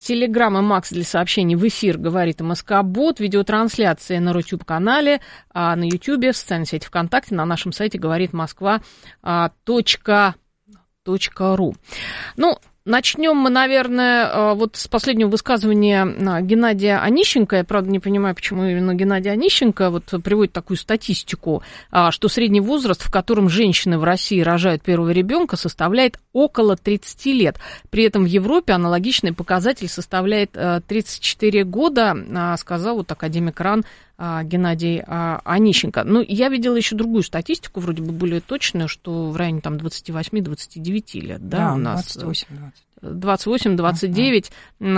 Телеграм и Макс для сообщений в эфир, говорит МСК-бот. Видеотрансляция на Рутюб-канале, на Ютьюбе, в социальной сети ВКонтакте, на нашем сайте говорит Москва.ру. Ну, начнем мы, наверное, вот с последнего высказывания Геннадия Онищенко. Я, правда, не понимаю, почему именно Геннадий Онищенко вот приводит такую статистику, что средний возраст, в котором женщины в России рожают первого ребенка, составляет около 30 лет. При этом в Европе аналогичный показатель составляет 34 года, сказал вот академик РАН Геннадий Онищенко. Ну, я видела еще другую статистику, вроде бы более точную, что в районе там 28-29 лет, да, у нас 28-29,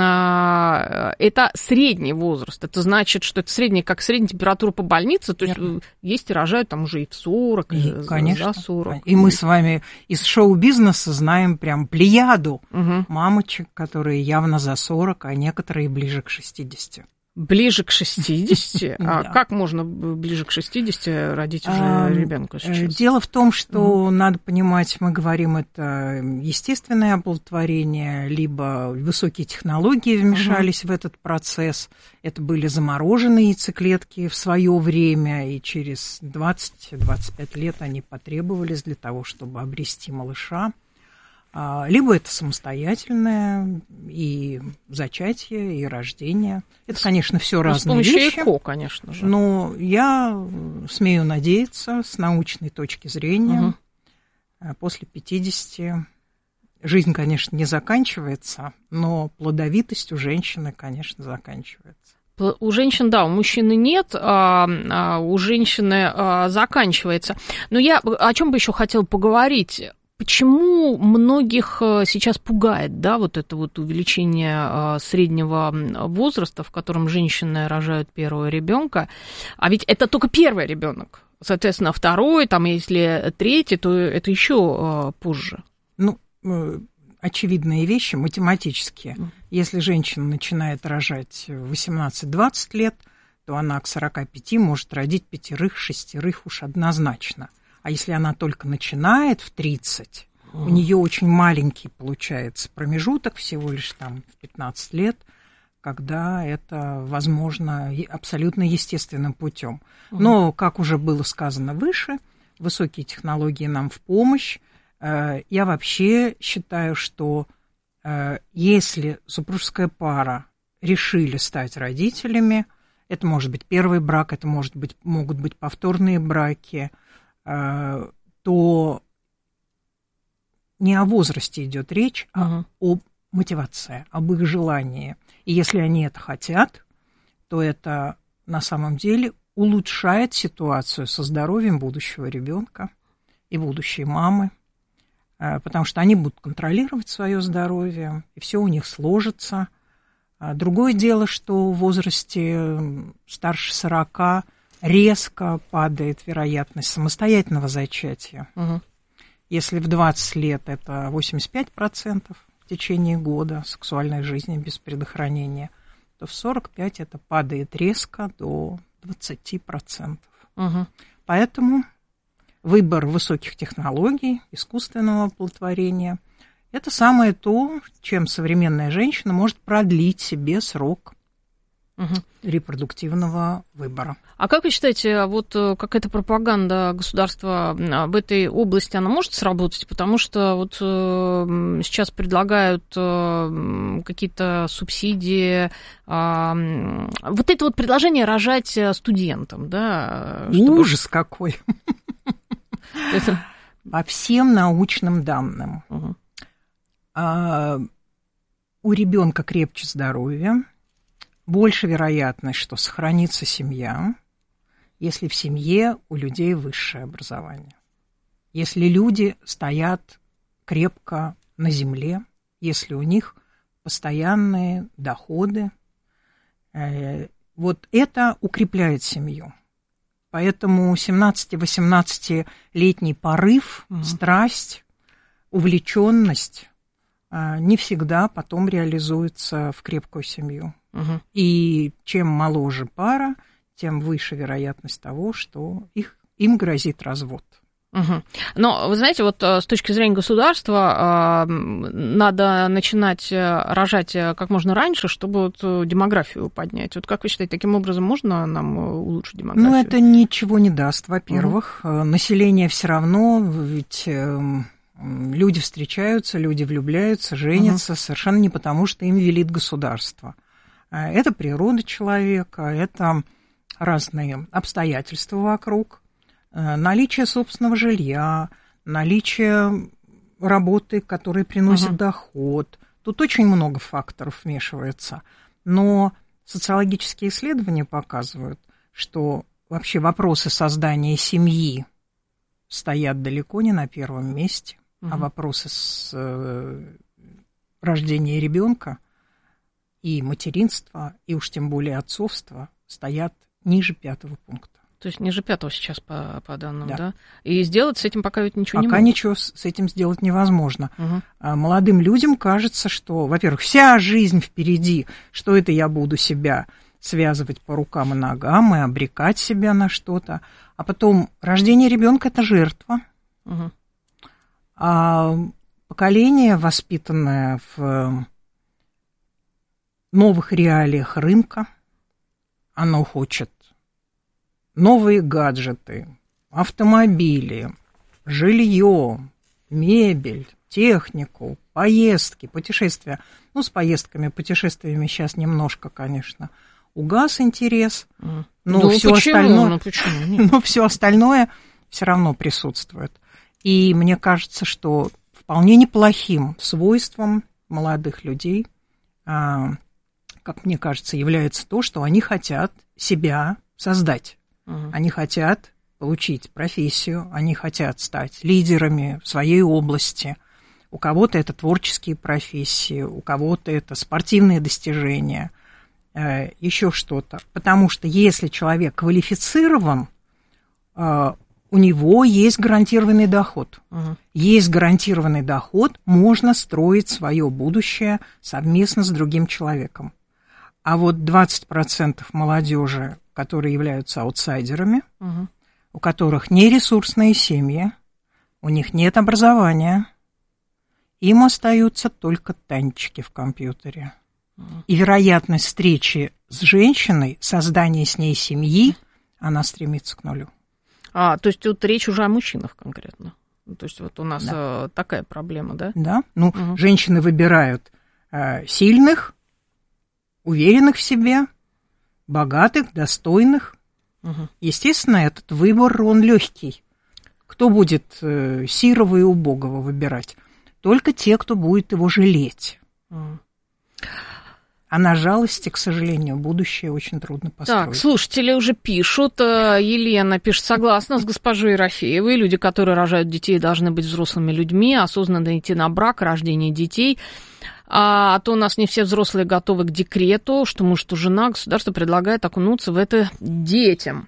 это средний возраст. Это значит, что это средний, как средняя температура по больнице, то есть есть и рожают там уже и в 40, и конечно, за 40. И мы с вами из шоу-бизнеса знаем прям плеяду мамочек, которые явно за 40, а некоторые ближе к 60. Ближе к 60? А как можно ближе к 60 родить уже ребенка сейчас? Дело в том, что надо понимать, мы говорим, это естественное оплодотворение, либо высокие технологии вмешались в этот процесс. Это были замороженные яйцеклетки в свое время, и через 20-25 лет они потребовались для того, чтобы обрести малыша. Либо это самостоятельное и зачатие, и рождение. Это, конечно, все разные вещи. С помощью ЭКО, конечно же. Но я смею надеяться, с научной точки зрения, после 50 жизнь, конечно, не заканчивается, но плодовитость у женщины, конечно, заканчивается. У женщин, да, у мужчины нет, а у женщины заканчивается. Но я о чем бы еще хотела поговорить. Почему многих сейчас пугает, да, вот это вот увеличение среднего возраста, в котором женщины рожают первого ребенка? А ведь это только первый ребенок, соответственно, второй, там, если третий, то это еще позже. Ну, очевидные вещи математические. Если женщина начинает рожать в 18-20 лет, то она к 45 может родить 5-6 уж однозначно. А если она только начинает в 30, у нее очень маленький получается промежуток, всего лишь там в 15 лет, когда это возможно абсолютно естественным путем. Но, как уже было сказано выше, высокие технологии нам в помощь. Я вообще считаю, что если супружеская пара решили стать родителями, это может быть первый брак, это могут быть повторные браки, то не о возрасте идет речь, а о мотивации, об их желании. И если они это хотят, то это на самом деле улучшает ситуацию со здоровьем будущего ребенка и будущей мамы, потому что они будут контролировать свое здоровье, и все у них сложится. Другое дело, что в возрасте старше 40 резко падает вероятность самостоятельного зачатия. Если в 20 лет это 85% в течение года сексуальной жизни без предохранения, то в 45 это падает резко до 20%. Поэтому выбор высоких технологий, искусственного оплодотворения – это самое то, чем современная женщина может продлить себе срок репродуктивного выбора. А как вы считаете, вот какая-то пропаганда государства в этой области, она может сработать? Потому что вот сейчас предлагают какие-то субсидии, вот это вот предложение рожать студентам, да? Чтобы... Ужас какой! По всем научным данным, у ребенка крепче здоровье, больше вероятность, что сохранится семья, если в семье у людей высшее образование. Если люди стоят крепко на земле, если у них постоянные доходы, вот это укрепляет семью. Поэтому 17-18-летний порыв, страсть, увлеченность не всегда потом реализуется в крепкую семью. И чем моложе пара, тем выше вероятность того, что им грозит развод. Угу. Но, вы знаете, вот с точки зрения государства надо начинать рожать как можно раньше, чтобы вот демографию поднять. Вот как вы считаете, таким образом можно нам улучшить демографию? Ну, это ничего не даст, во-первых. Население все равно, ведь люди встречаются, люди влюбляются, женятся совершенно не потому, что им велит государство. Это природа человека, это разные обстоятельства вокруг. Наличие собственного жилья, наличие работы, которая приносит доход. Тут очень много факторов вмешивается. Но социологические исследования показывают, что вообще вопросы создания семьи стоят далеко не на первом месте, а вопросы рождения ребенка и материнства, и уж тем более отцовства стоят ниже 5-го пункта. То есть ниже 5-го сейчас по данным, да? И сделать с этим пока ведь ничего не могут. Пока ничего с этим сделать невозможно. Молодым людям кажется, что, во-первых, вся жизнь впереди, что это я буду себя связывать по рукам и ногам и обрекать себя на что-то. А потом рождение ребенка это жертва. А поколение, воспитанное в новых реалиях рынка, оно хочет новые гаджеты, автомобили, жилье, мебель, технику, поездки, путешествия. Ну, с путешествиями сейчас немножко, конечно, угас интерес, но все остальное, но все остальное все равно присутствует. И мне кажется, что вполне неплохим свойством молодых людей, как мне кажется, является то, что они хотят себя создать. Они хотят получить профессию, они хотят стать лидерами в своей области. У кого-то это творческие профессии, у кого-то это спортивные достижения, еще что-то. Потому что если человек квалифицирован, у него есть гарантированный доход. Есть гарантированный доход, можно строить свое будущее совместно с другим человеком. А вот 20% молодежи, которые являются аутсайдерами, у которых не ресурсные семьи, у них нет образования, им остаются только танчики в компьютере. И вероятность встречи с женщиной, создания с ней семьи, она стремится к нулю. То есть тут речь уже о мужчинах конкретно. То есть вот у нас такая проблема, да? Да. Женщины выбирают сильных, уверенных в себе, богатых, достойных. Естественно, этот выбор, он легкий. Кто будет сирого и убогого выбирать? Только те, кто будет его жалеть. А на жалости, к сожалению, будущее очень трудно построить. Так, слушатели уже пишут. Елена пишет: согласна с госпожой Ерофеевой. Люди, которые рожают детей, должны быть взрослыми людьми, осознанно идти на брак, рождение детей. А то у нас не все взрослые готовы к декрету, что муж, что жена. Государство предлагает окунуться в это детям.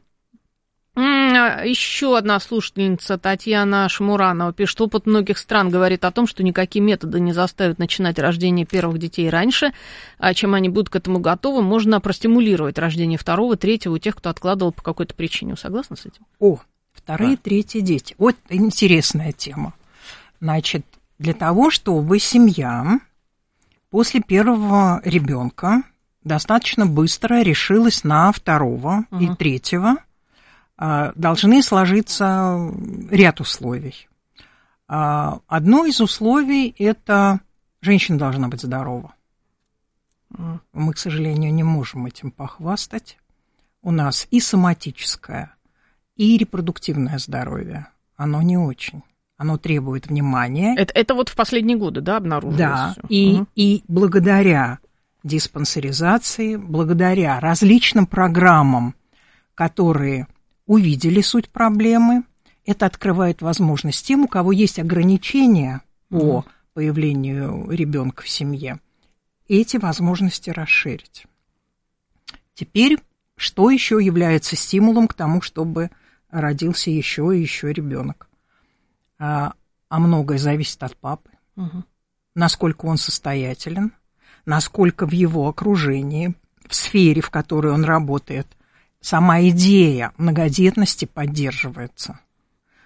Еще одна слушательница, Татьяна Шмуранова, пишет: опыт многих стран говорит о том, что никакие методы не заставят начинать рождение первых детей раньше, чем они будут к этому готовы. Можно простимулировать рождение второго, третьего у тех, кто откладывал по какой-то причине. Вы согласны с этим? Вторые, третьи дети. Вот интересная тема. Значит, для того, чтобы семья после первого ребенка достаточно быстро решилась на второго и третьего, должны сложиться ряд условий. Одно из условий – это женщина должна быть здорова. Мы, к сожалению, не можем этим похвастать. У нас и соматическое, и репродуктивное здоровье, оно не очень. Оно требует внимания. Это вот в последние годы, да, обнаружилось? Да, и благодаря диспансеризации, благодаря различным программам, которые увидели суть проблемы, это открывает возможность тем, у кого есть ограничения по появлению ребенка в семье, эти возможности расширить. Теперь, что еще является стимулом к тому, чтобы родился еще и еще ребенок? А многое зависит от папы, насколько он состоятелен, насколько в его окружении, в сфере, в которой он работает, сама идея многодетности поддерживается.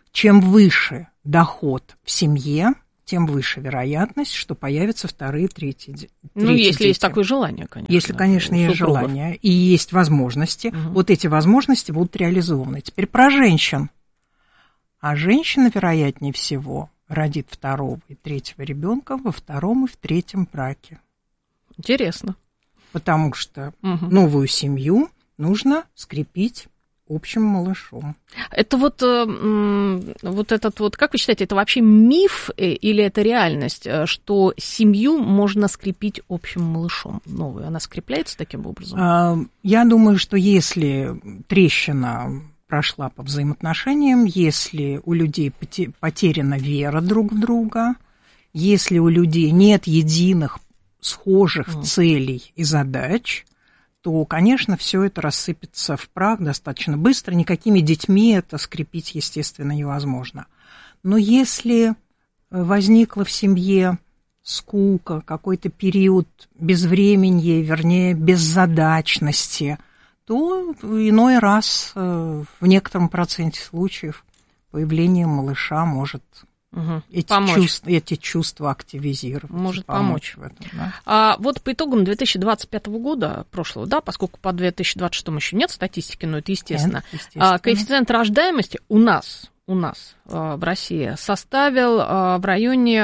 чем выше доход в семье, тем выше вероятность, что появятся вторые, третьи если дети. есть такое желание, конечно. Если, конечно, есть желание и есть возможности, вот эти возможности будут реализованы. Теперь про женщин. А женщина, вероятнее всего, родит второго и третьего ребенка во втором и в третьем браке. Интересно. Потому что новую семью нужно скрепить общим малышом. Это вот этот вот, как вы считаете, это вообще миф или это реальность, что семью можно скрепить общим малышом новую? Она скрепляется таким образом? Я думаю, что если трещина прошла по взаимоотношениям, если у людей потеряна вера друг в друга, если у людей нет единых схожих целей и задач, то, конечно, все это рассыпется в прах достаточно быстро. Никакими детьми это скрепить, естественно, невозможно. Но если возникла в семье скука, какой-то период безвременья, вернее, беззадачности, то иной раз в некотором проценте случаев появление малыша может эти чувства активизировать. Может помочь в этом, да? Вот по итогам 2025 года прошлого, да, поскольку по 2026 еще нет статистики, но это естественно, коэффициент рождаемости у нас в России составил в районе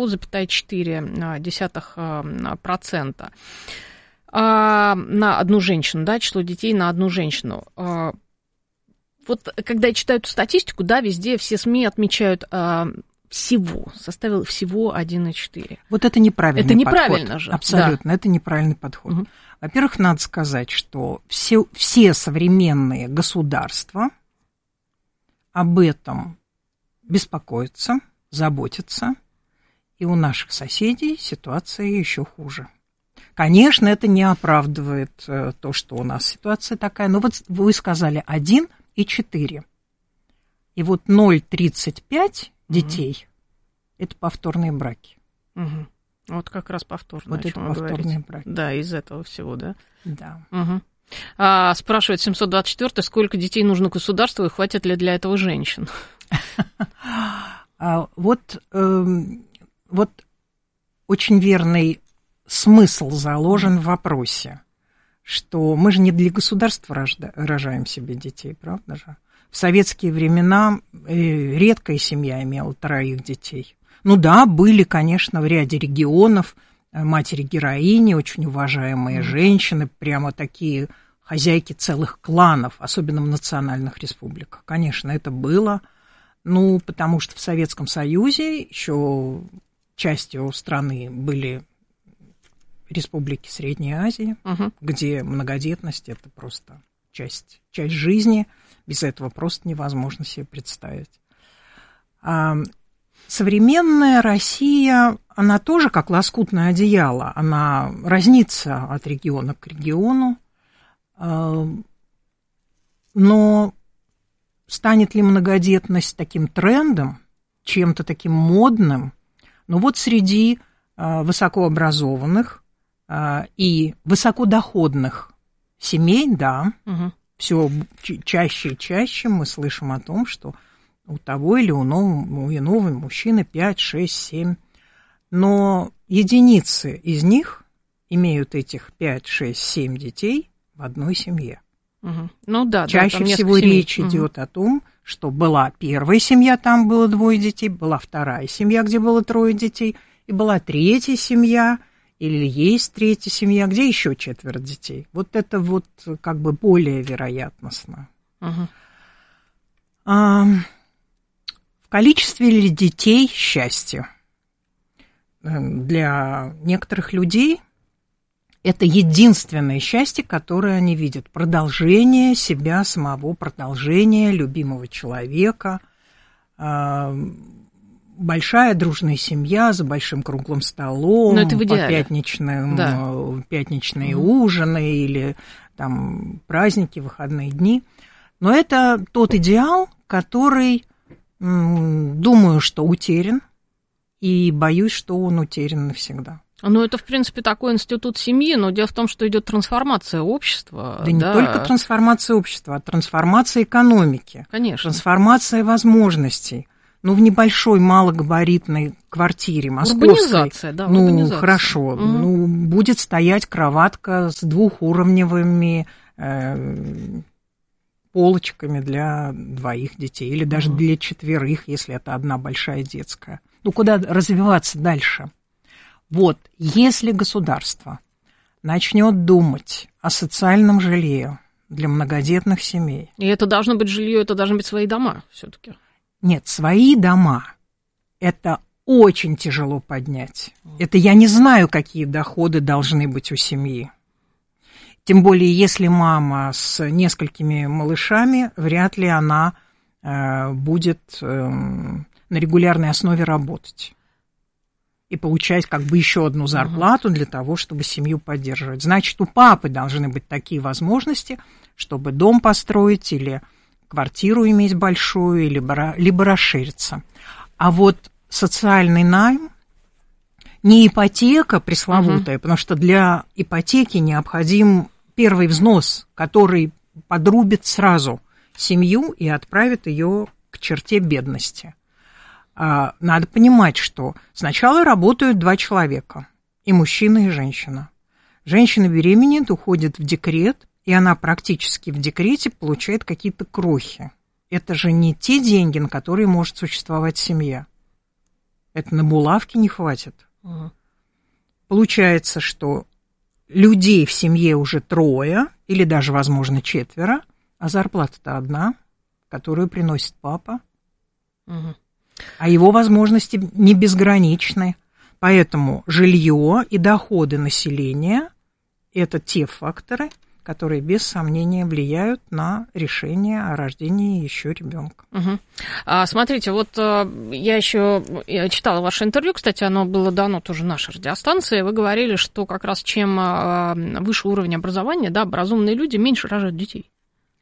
1,4% на одну женщину, да, число детей на одну женщину. Вот когда я читаю эту статистику, да, везде все СМИ отмечают составил всего 1,4. Вот это неправильный подход. Это неправильно же. Абсолютно, да. Это неправильный подход. Во-первых, надо сказать, что все современные государства об этом беспокоятся, заботятся, и у наших соседей ситуация еще хуже. Конечно, это не оправдывает то, что у нас ситуация такая, но вот вы сказали 1,4. И вот 0,35 детей это повторные браки. Вот как раз повторные. Вот это повторные браки. Да, из этого всего, да? Да. Спрашивает 724, сколько детей нужно государству и хватит ли для этого женщин? Вот очень верный смысл заложен в вопросе, что мы же не для государства рожаем себе детей, правда же? В советские времена редкая семья имела 3 детей. Ну да, были, конечно, в ряде регионов матери-героини, очень уважаемые женщины, прямо такие хозяйки целых кланов, особенно в национальных республиках. Конечно, это было, потому что в Советском Союзе еще частью страны были республики Средней Азии, где многодетность – это просто часть жизни. Без этого просто невозможно себе представить. Современная Россия, она тоже как лоскутное одеяло, она разнится от региона к региону, но станет ли многодетность таким трендом, чем-то таким модным? Вот среди высокообразованных и высокодоходных семей, да, все чаще и чаще мы слышим о том, что у того или иного мужчины 5, 6, 7. Но единицы из них имеют этих 5, 6, 7 детей в одной семье. Чаще всего речь идет о том, что была первая семья, там было 2 детей, была вторая семья, где было 3 детей, и была третья семья, или есть третья семья, где еще 4 детей. Вот это вот как бы более вероятностно. В количестве ли детей счастье? Для некоторых людей это единственное счастье, которое они видят. Продолжение себя самого, продолжение любимого человека. Большая дружная семья за большим круглым столом, пятничные ужины или там праздники, выходные дни. Но это тот идеал, который, думаю, что утерян, и боюсь, что он утерян навсегда. Ну, это, в принципе, такой институт семьи, но дело в том, что идет трансформация общества. Да не только трансформация общества, а трансформация экономики. Конечно. Трансформация возможностей. Ну, в небольшой малогабаритной квартире московской. Урбанизация, да, урбанизация. Ну, хорошо. Ну, будет стоять кроватка с двухуровневыми полочками для 2 детей, или даже для 4, если это одна большая детская. Ну, куда развиваться дальше? Вот, если государство начнет думать о социальном жилье для многодетных семей. И это должно быть жилье, это должны быть свои дома все-таки. Нет, свои дома это очень тяжело поднять. Это я не знаю, какие доходы должны быть у семьи. Тем более, если мама с несколькими малышами, вряд ли она будет на регулярной основе работать и получать как бы еще одну зарплату для того, чтобы семью поддерживать. Значит, у папы должны быть такие возможности, чтобы дом построить или квартиру иметь большую, либо расшириться. А вот социальный найм, не ипотека пресловутая, потому что для ипотеки необходим первый взнос, который подрубит сразу семью и отправит ее к черте бедности. Надо понимать, что сначала работают 2 человека, и мужчина, и женщина. Женщина беременеет, уходит в декрет, и она практически в декрете получает какие-то крохи. Это же не те деньги, на которые может существовать семья. Это на булавки не хватит. Получается, что людей в семье уже 3, или даже, возможно, 4, а зарплата-то одна, которую приносит папа. А его возможности не безграничны. Поэтому жилье и доходы населения – это те факторы, которые без сомнения влияют на решение о рождении еще ребенка. Смотрите, вот я еще читала ваше интервью, кстати, оно было дано тоже нашей радиостанции. Вы говорили, что как раз чем выше уровень образования, да, образованные люди меньше рожают детей.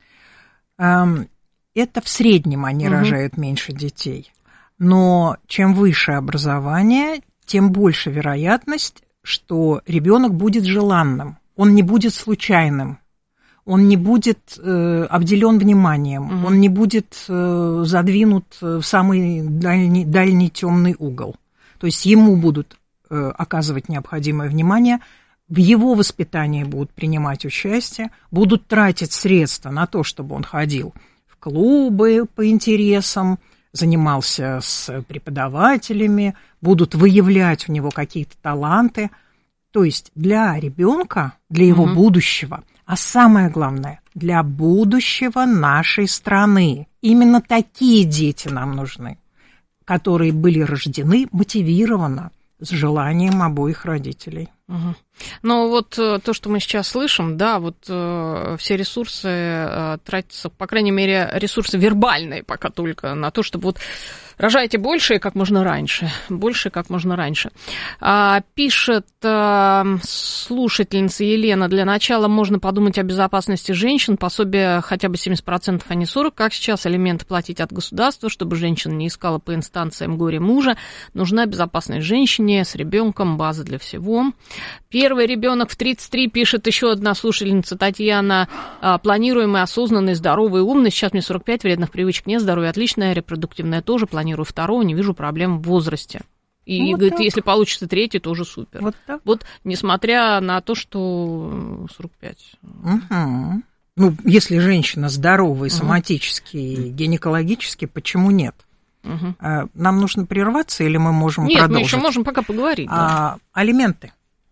Это в среднем они рожают меньше детей. Но чем выше образование, тем больше вероятность, что ребенок будет желанным. Он не будет случайным, он не будет обделен вниманием, он не будет задвинут в самый дальний темный угол. То есть ему будут оказывать необходимое внимание, в его воспитании будут принимать участие, будут тратить средства на то, чтобы он ходил в клубы по интересам, занимался с преподавателями, будут выявлять у него какие-то таланты. То есть для ребенка, для его будущего, а самое главное, для будущего нашей страны. Именно такие дети нам нужны, которые были рождены мотивированно, с желанием обоих родителей. Ну, вот то, что мы сейчас слышим, да, вот все ресурсы тратятся, по крайней мере, ресурсы вербальные пока только, на то, чтобы вот рожайте больше и как можно раньше. Больше и как можно раньше. Пишет слушательница Елена, для начала можно подумать о безопасности женщин, пособие хотя бы 70%, а не 40%. Как сейчас алименты платить от государства, чтобы женщина не искала по инстанциям горе мужа? Нужна безопасность женщине с ребенком, база для всего. Первый ребенок в 33, пишет еще одна слушательница Татьяна. Планируемый, осознанный, здоровый, умный. Сейчас мне 45, вредных привычек нет, здоровье отличное, репродуктивное тоже. Планирую 2, не вижу проблем в возрасте. И вот говорит, так. Если получится 3, тоже супер. Вот так. Вот несмотря на то, что 45. Ну, если женщина здоровая, соматически, и гинекологически, почему нет? Нам нужно прерваться или мы можем продолжить? Нет, мы еще можем пока поговорить. Да. Алименты.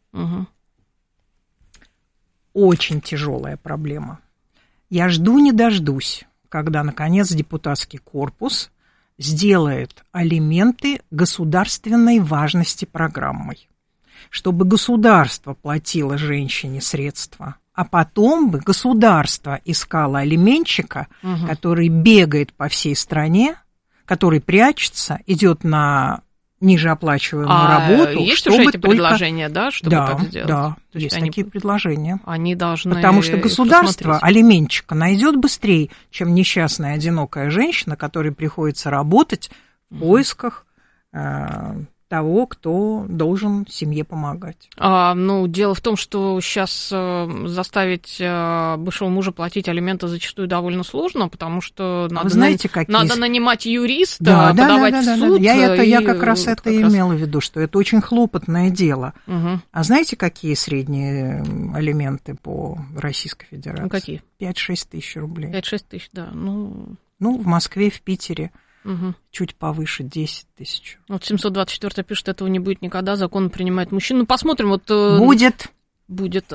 Очень тяжелая проблема. Я жду не дождусь, когда, наконец, депутатский корпус сделает алименты государственной важности программой, чтобы государство платило женщине средства, а потом бы государство искало алименщика, который бегает по всей стране, который прячется, идет на ниже оплачиваемую работу. Есть чтобы уже эти предложения, да, чтобы так сделать? Да, есть такие предложения. Они должны. Потому что государство алименщика найдет быстрее, чем несчастная одинокая женщина, которой приходится работать в поисках того того, кто должен семье помогать. Дело в том, что сейчас заставить бывшего мужа платить алименты зачастую довольно сложно, потому что надо нанимать юриста, подавать в суд. Я как раз это и имела в виду, что это очень хлопотное дело. Угу. А знаете, какие средние алименты по Российской Федерации? Какие? 5-6 тысяч рублей. 5-6 тысяч, да. В Москве, в Питере чуть повыше 10 тысяч. 724 пишет, этого не будет никогда, закон принимает мужчина. Посмотрим. Будет. Будем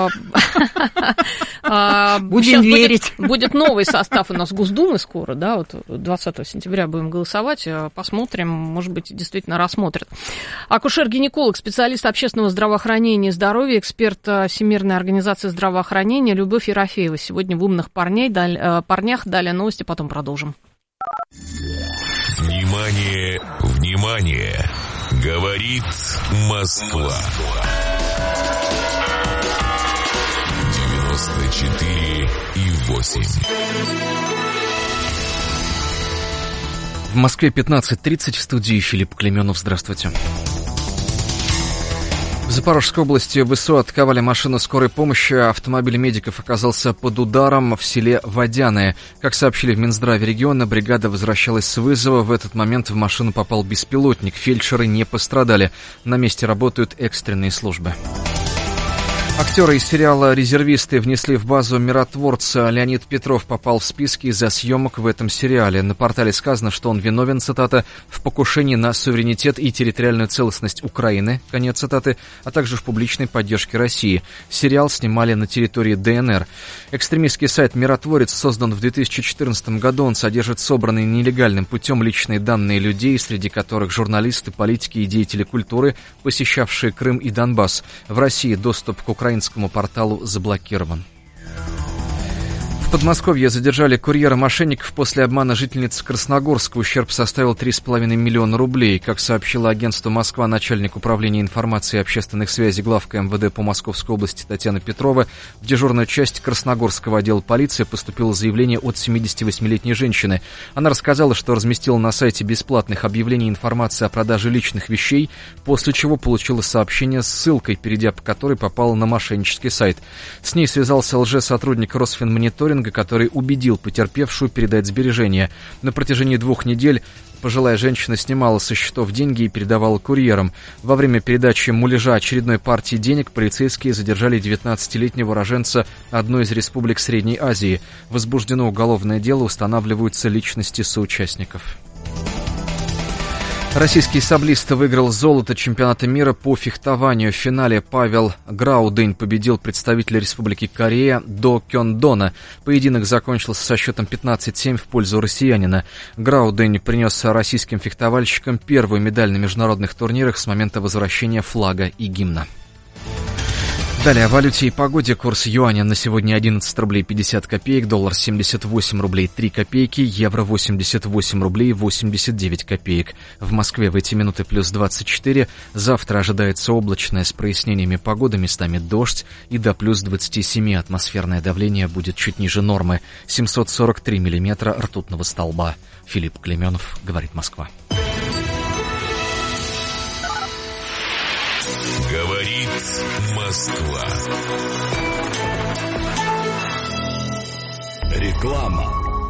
верить. Будет новый состав у нас Госдумы скоро, 20 сентября будем голосовать, посмотрим, может быть, действительно рассмотрят. Акушер-гинеколог, специалист общественного здравоохранения и здоровья, эксперт Всемирной организации здравоохранения Любовь Ерофеева. Сегодня в «Умных парнях». Далее новости, потом продолжим. Внимание, внимание! Говорит Москва. 94,8. В Москве 15:30, в студии Филипп Клеменов. Здравствуйте. В Запорожской области ВСУ атаковали машину скорой помощи. Автомобиль медиков оказался под ударом в селе Водяное. Как сообщили в Минздраве региона, бригада возвращалась с вызова. В этот момент в машину попал беспилотник. Фельдшеры не пострадали. На месте работают экстренные службы. Актеры из сериала «Резервисты» внесли в базу миротворца. Леонид Петров попал в списки из-за съемок в этом сериале. На портале сказано, что он виновен, цитата, в покушении на суверенитет и территориальную целостность Украины, конец цитаты, а также в публичной поддержке России. Сериал снимали на территории ДНР. Экстремистский сайт «Миротворец» создан в 2014 году. Он содержит собранные нелегальным путем личные данные людей, среди которых журналисты, политики и деятели культуры, посещавшие Крым и Донбасс. В России доступ к украинскому порталу заблокирован. В Подмосковье задержали курьера-мошенников после обмана жительницы Красногорска. Ущерб составил 3,5 миллиона рублей. Как сообщило агентство «Москва», начальник управления информации и общественных связей главка МВД по Московской области Татьяна Петрова, в дежурную часть Красногорского отдела полиции поступило заявление от 78-летней женщины. Она рассказала, что разместила на сайте бесплатных объявлений информации о продаже личных вещей, после чего получила сообщение с ссылкой, перейдя по которой попала на мошеннический сайт. С ней связался лжесотрудник Росфинмониторинга, который убедил потерпевшую передать сбережения. На протяжении 2 недель пожилая женщина снимала со счетов деньги и передавала курьерам. Во время передачи муляжа очередной партии денег полицейские задержали 19-летнего уроженца одной из республик Средней Азии. Возбуждено уголовное дело, устанавливаются личности соучастников. Российский саблист выиграл золото чемпионата мира по фехтованию. В финале Павел Граудынь победил представителя Республики Корея До Кёндона. Поединок закончился со счетом 15-7 в пользу россиянина. Граудынь принес российским фехтовальщикам первую медаль на международных турнирах с момента возвращения флага и гимна. Далее о валюте и погоде. Курс юаня на сегодня 11 рублей 50 копеек, доллар 78 рублей 3 копейки, евро 88 рублей 89 копеек. В Москве в эти минуты плюс 24. Завтра ожидается облачное с прояснениями погоды, местами дождь и до плюс 27. Атмосферное давление будет чуть ниже нормы. 743 миллиметра ртутного столба. Филипп Клеменов, говорит Москва. Говорит Москва. Реклама.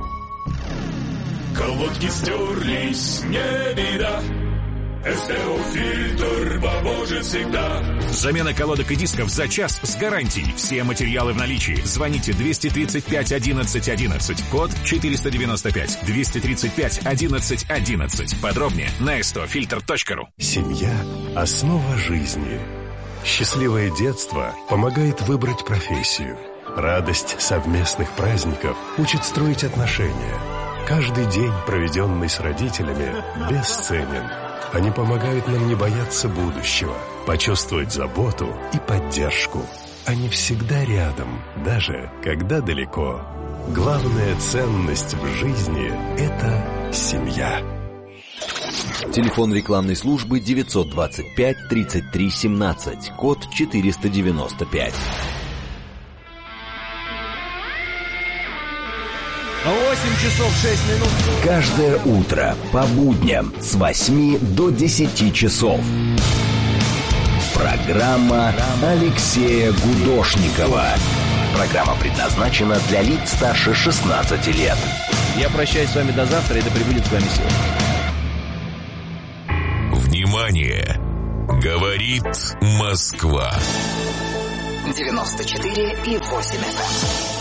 Колодки стерлись, не беда. СТО-фильтр поможет всегда. Замена колодок и дисков за час с гарантией. Все материалы в наличии. Звоните 235 11 11. Код 495. 235 11 11. Подробнее на stofilter.ru. Семья – основа жизни. Счастливое детство помогает выбрать профессию. Радость совместных праздников учит строить отношения. Каждый день, проведенный с родителями, бесценен. Они помогают нам не бояться будущего, почувствовать заботу и поддержку. Они всегда рядом, даже когда далеко. Главная ценность в жизни – это семья. Телефон рекламной службы 925 33 17, код 495. часов 6 минут. Каждое утро по будням с 8 до 10 часов. Программа Алексея Гудошникова. Программа предназначена для лиц старше 16 лет. Я прощаюсь с вами до завтра, и да пребудет с вами сила. Внимание! Говорит Москва. 94,8 FM.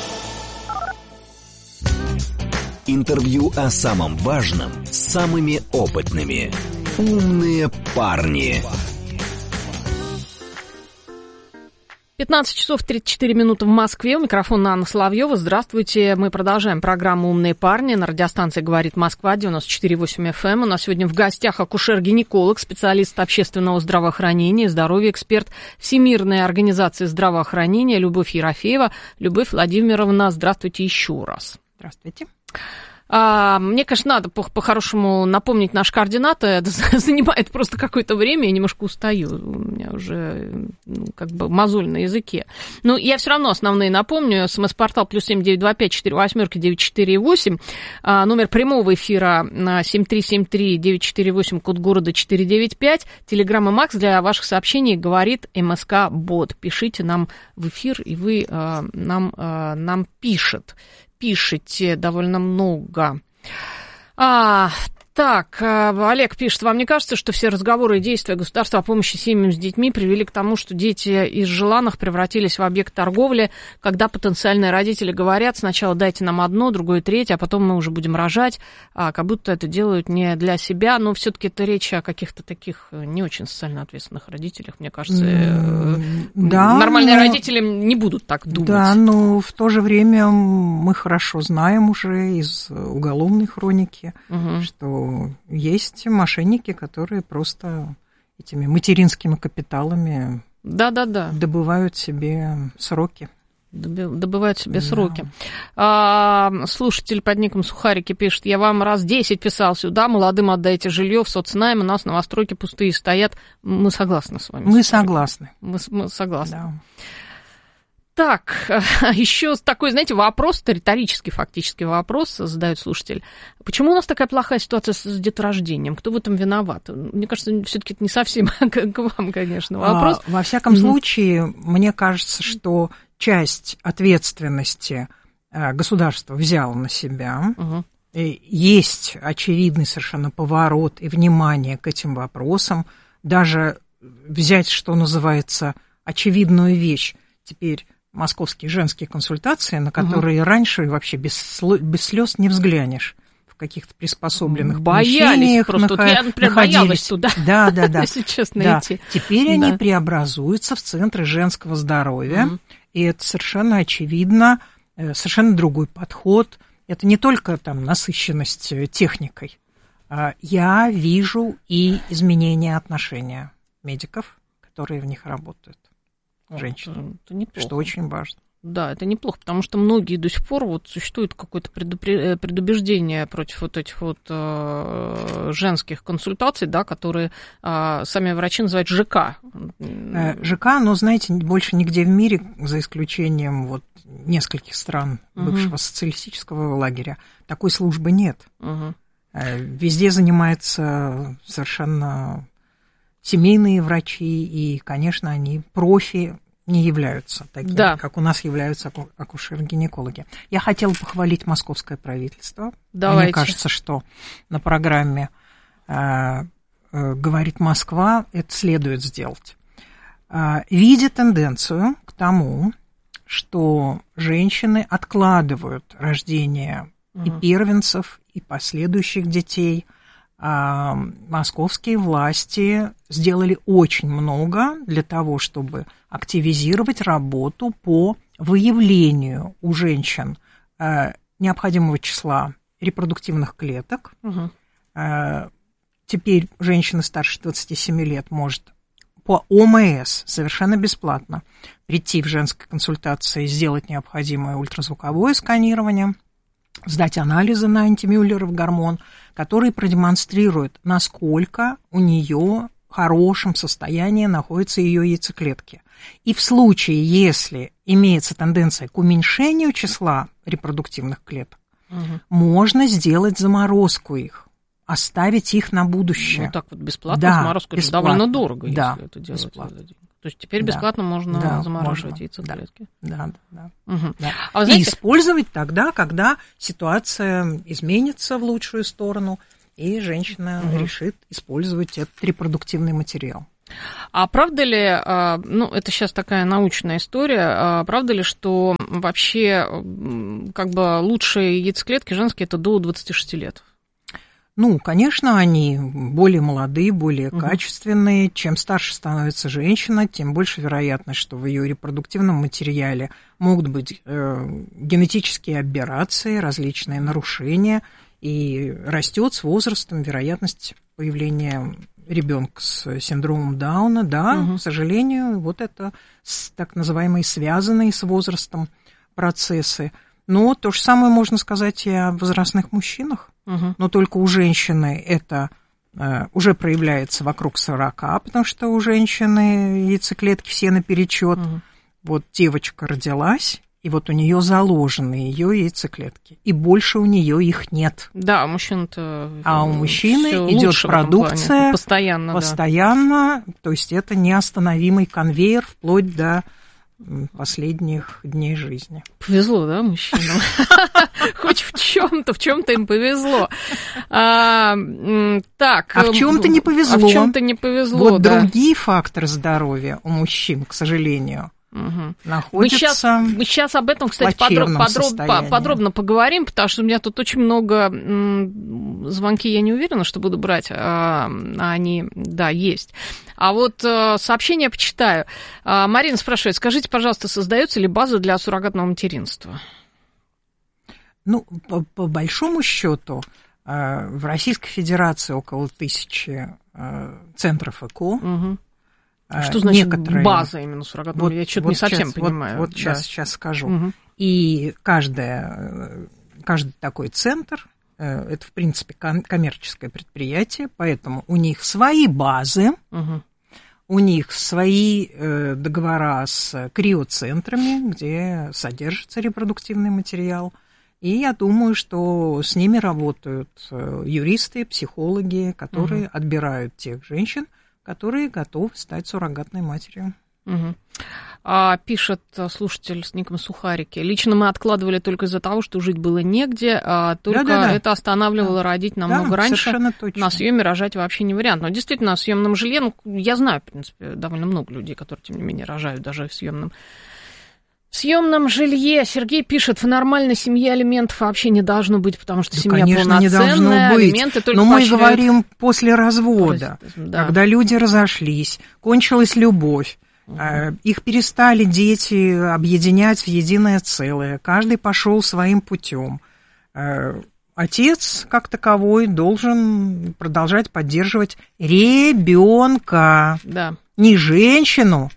Интервью о самом важном с самыми опытными. Умные парни. 15 часов 34 минуты в Москве. У микрофона Анна Соловьева. Здравствуйте. Мы продолжаем программу «Умные парни» на радиостанции «Говорит Москва», 94,8 FM. У нас сегодня в гостях акушер-гинеколог, специалист общественного здравоохранения и здоровья, эксперт Всемирной организации здравоохранения Любовь Ерофеева. Любовь Владимировна, здравствуйте еще раз. Здравствуйте. Мне, конечно, надо по-хорошему напомнить наши координаты. Это занимает просто какое-то время, я немножко устаю. У меня уже как бы мозоль на языке. Но я все равно основные напомню. СМС-портал +7 925 48 948. Номер прямого эфира 7373 948, код города 495. Телеграмма Макс для ваших сообщений говорит МСК-бот. Пишите нам в эфир, и вы нам пишете довольно много. Так, Олег пишет, вам не кажется, что все разговоры и действия государства о помощи семьям с детьми привели к тому, что дети из желанных превратились в объект торговли, когда потенциальные родители говорят, сначала дайте нам одно, другое, третье, а потом мы уже будем рожать, как будто это делают не для себя, но все-таки это речь о каких-то таких не очень социально ответственных родителях, мне кажется. Да, нормальные родители не будут так думать. Да, но в то же время мы хорошо знаем уже из уголовной хроники, что есть мошенники, которые просто этими материнскими капиталами добывают себе сроки. Добывают себе сроки. Слушатель под ником Сухарики пишет, я вам раз 10 писал сюда, молодым отдайте жилье в соцнайм, у нас новостройки пустые стоят. Мы согласны с вами. Мы согласны. Мы согласны. Да. Так, еще такой, знаете, вопрос, это риторический фактически вопрос, задает слушатель. Почему у нас такая плохая ситуация с деторождением? Кто в этом виноват? Мне кажется, все-таки это не совсем к вам, конечно, вопрос. Во всяком случае, мне кажется, что часть ответственности государство взяло на себя. Есть очевидный совершенно поворот и внимание к этим вопросам. Даже взять, что называется, очевидную вещь. Теперь московские женские консультации, на которые раньше вообще без слез не взглянешь. В каких-то приспособленных помещениях я, например, боялась туда, да. если честно, идти. Теперь они преобразуются в центры женского здоровья, и это совершенно очевидно, совершенно другой подход. Это не только там насыщенность техникой. Я вижу и изменение отношения медиков, которые в них работают. Женщин, что очень важно. Да, это неплохо, потому что многие до сих пор вот существует какое-то предубеждение против вот этих вот женских консультаций, да, которые сами врачи называют ЖК. ЖК, но, знаете, больше нигде в мире, за исключением вот нескольких стран бывшего социалистического лагеря, такой службы нет. Везде занимаются совершенно семейные врачи, и, конечно, они профи не являются такими, как у нас являются акушеры-гинекологи. Я хотела похвалить московское правительство. Давайте. Мне кажется, что на программе «Говорит Москва» это следует сделать. Видя тенденцию к тому, что женщины откладывают рождение и первенцев, и последующих детей, московские власти сделали очень много для того, чтобы активизировать работу по выявлению у женщин необходимого числа репродуктивных клеток. Теперь женщина старше 27 лет может по ОМС совершенно бесплатно прийти в женской консультации, сделать необходимое ультразвуковое сканирование, сдать анализы на антимюллеров гормон, который продемонстрирует, насколько у нее в хорошем состоянии находятся ее яйцеклетки. И в случае, если имеется тенденция к уменьшению числа репродуктивных клеток, можно сделать заморозку их, оставить их на будущее. Ну, так вот бесплатно заморозку, это довольно дорого, если это делать. Бесплатно. То есть теперь бесплатно можно замораживать яйцеклетки. Да. А вы знаете... И использовать тогда, когда ситуация изменится в лучшую сторону, и женщина решит использовать этот репродуктивный материал. А правда ли, ну, это сейчас такая научная история, правда ли, что вообще как бы лучшие яйцеклетки женские это до 26 лет? Ну, конечно, они более молодые, более качественные. Чем старше становится женщина, тем больше вероятность, что в ее репродуктивном материале могут быть генетические аберрации, различные нарушения, и растет с возрастом вероятность появления ребенка с синдромом Дауна. Да, к сожалению, вот это так называемые связанные с возрастом процессы. Но то же самое можно сказать и о возрастных мужчинах. Но только у женщины это уже проявляется вокруг 40, потому что у женщины яйцеклетки все наперечет. Вот девочка родилась, и вот у нее заложены ее яйцеклетки, и больше у нее их нет. Да, у мужчин-то. А у мужчины идет продукция постоянно, то есть это неостановимый конвейер вплоть до последних дней жизни. Повезло, да, мужчинам? Хоть в чем-то им повезло. Так. А в чем-то не повезло. А в чем-то не повезло. Вот другие факторы здоровья у мужчин, к сожалению, находятся. Мы сейчас об этом, кстати, подробно поговорим, потому что у меня тут очень много звонки, я не уверена, что буду брать, они, да, есть. А вот сообщение почитаю. Марина спрашивает, скажите, пожалуйста, создается ли база для суррогатного материнства? Ну, по большому счету, в Российской Федерации около 1000 центров ЭКО. Что значит база именно суррогатного? Я что-то не совсем понимаю. Вот сейчас скажу. И каждый такой центр, это, в принципе, коммерческое предприятие, поэтому у них свои базы, у них свои договора с криоцентрами, где содержится репродуктивный материал. И я думаю, что с ними работают юристы, психологи, которые отбирают тех женщин, которые готовы стать суррогатной матерью. Пишет слушатель с ником Сухарики. Лично мы откладывали только из-за того, что жить было негде, только это останавливало родить намного раньше. На съеме рожать вообще не вариант. Но действительно, на съемном жилье, ну, я знаю, в принципе, довольно много людей, которые, тем не менее, рожают даже в съемном жилье. Сергей пишет, в нормальной семье алиментов вообще не должно быть, потому что семья полноценная, не должно быть. Алименты только но мы говорим после развода, когда люди разошлись, кончилась любовь, их перестали дети объединять в единое целое, каждый пошел своим путем. Отец, как таковой, должен продолжать поддерживать ребенка, не женщину.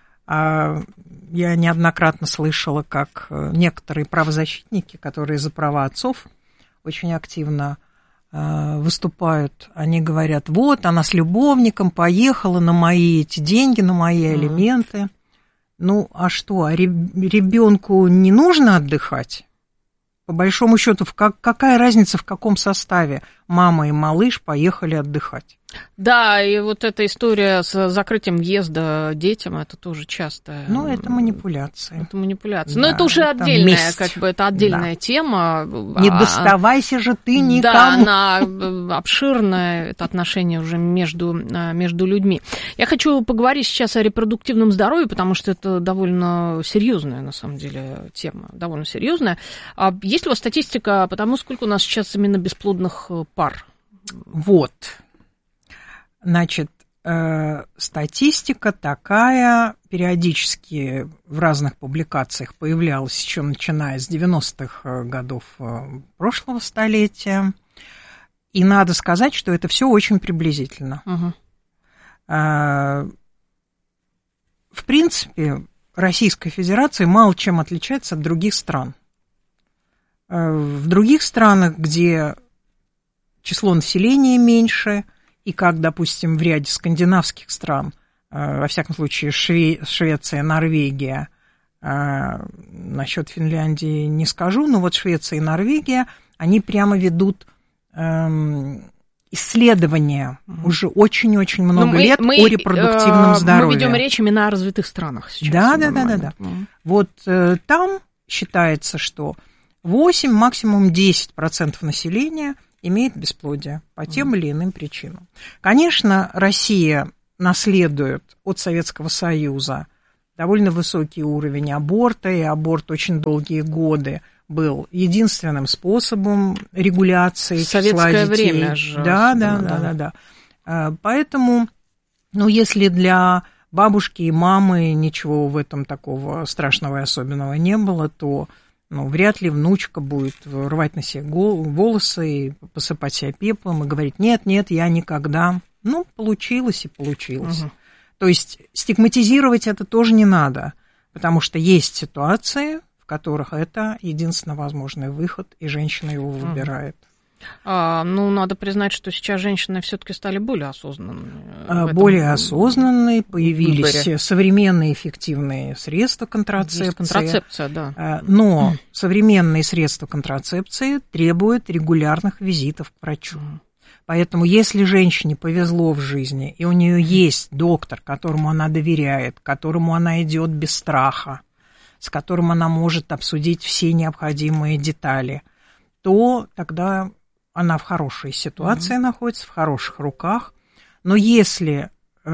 Я неоднократно слышала, как некоторые правозащитники, которые за права отцов очень активно выступают, они говорят, вот она с любовником поехала на мои эти деньги, на мои алименты. Ну, а что, а ребенку не нужно отдыхать? По большому счету, какая разница, в каком составе мама и малыш поехали отдыхать? Да, и вот эта история с закрытием въезда детям, это тоже часто... Ну, это манипуляция. Это манипуляция. Да, но это уже отдельная, это отдельная тема. Не доставайся же ты никому. Да, она обширная, это отношение уже между людьми. Я хочу поговорить сейчас о репродуктивном здоровье, потому что это довольно серьезная, на самом деле, тема, довольно серьезная. Есть ли у вас статистика по тому, сколько у нас сейчас именно бесплодных пар? Вот. Значит, статистика такая, периодически в разных публикациях появлялась еще начиная с 90-х годов прошлого столетия. И надо сказать, что это все очень приблизительно. В принципе, Российская Федерация мало чем отличается от других стран. В других странах, где число населения меньше, и как, допустим, в ряде скандинавских стран, во всяком случае, Швеция, Норвегия, насчет Финляндии не скажу, но вот Швеция и Норвегия, они прямо ведут исследования уже очень-очень много лет о репродуктивном здоровье. Мы ведем речь именно о развитых странах сейчас. Да. Вот там считается, что 8, максимум 10% населения имеет бесплодие по тем или иным причинам. Конечно, Россия наследует от Советского Союза довольно высокий уровень аборта, и аборт очень долгие годы был единственным способом регуляции числа детей. Советское время же. Да. Поэтому, если для бабушки и мамы ничего в этом такого страшного и особенного не было, то вряд ли внучка будет рвать на себе волосы и посыпать себя пеплом и говорить: нет, я никогда. Получилось и получилось. Угу. То есть стигматизировать это тоже не надо, потому что есть ситуации, в которых это единственно возможный выход, и женщина его выбирает. Надо признать, что сейчас женщины все-таки стали более осознанными. Более осознанные, появились современные эффективные средства контрацепции. Есть контрацепция, да. Но современные средства контрацепции требуют регулярных визитов к врачу. Поэтому если женщине повезло в жизни, и у нее есть доктор, которому она доверяет, к которому она идет без страха, с которым она может обсудить все необходимые детали, то тогда она в хорошей ситуации находится, в хороших руках. Но если